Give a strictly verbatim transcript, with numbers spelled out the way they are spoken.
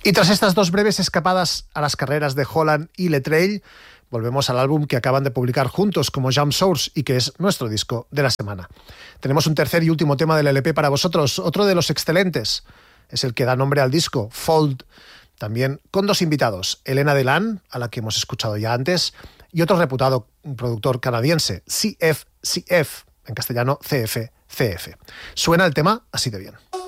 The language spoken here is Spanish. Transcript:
Y tras estas dos breves escapadas a las carreras de Holland y Letrell, volvemos al álbum que acaban de publicar juntos como Jump Source y que es nuestro disco de la semana. Tenemos un tercer y último tema del L P para vosotros, otro de los excelentes. Es el que da nombre al disco, Fold, también con dos invitados, Elena Delan, a la que hemos escuchado ya antes, y otro reputado productor canadiense, C F C F, en castellano C F C F. Suena el tema así de bien.